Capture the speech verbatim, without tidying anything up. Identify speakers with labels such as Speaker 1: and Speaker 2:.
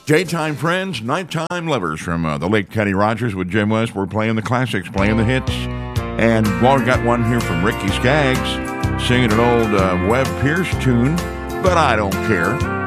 Speaker 1: Daytime friends, nighttime lovers from uh, the late Kenny Rogers with Jim West. We're playing the classics, playing the hits. And well, we got one here from Ricky Skaggs singing an old uh, Webb Pierce tune, but I don't care.